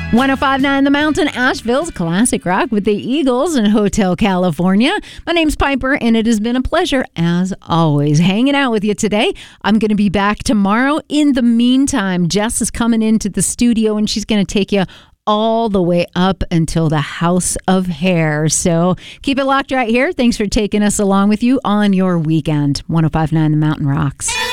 105.9 The Mountain, Asheville's classic rock with the Eagles and Hotel California. My name's Piper, and it has been a pleasure, as always, hanging out with you today. I'm going to be back tomorrow. In the meantime, Jess is coming into the studio, and she's going to take you all the way up until the House of Hair. So keep it locked right here. Thanks for taking us along with you on your weekend. 105.9 The Mountain rocks.